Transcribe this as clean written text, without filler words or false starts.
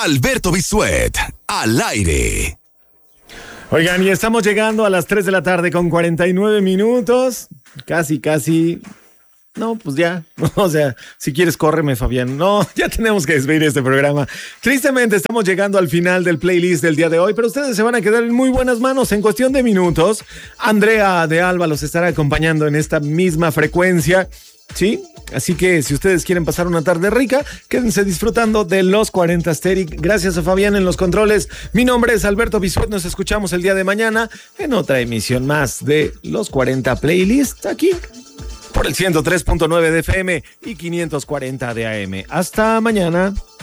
Alberto Bisuet, al aire. Oigan, y estamos llegando a las 3 de la tarde con 49 minutos. Casi. No, pues ya. O sea, si quieres, córreme, Fabián. No, ya tenemos que despedir este programa. Tristemente, estamos llegando al final del playlist del día de hoy, pero ustedes se van a quedar en muy buenas manos. En cuestión de minutos, Andrea de Alba los estará acompañando en esta misma frecuencia. ¿Sí? Así que si ustedes quieren pasar una tarde rica, quédense disfrutando de los 40 Asterix. Gracias a Fabián en los controles. Mi nombre es Alberto Bisuet. Nos escuchamos el día de mañana en otra emisión más de los 40 Playlist aquí por el 103.9 de FM y 540 de AM. Hasta mañana.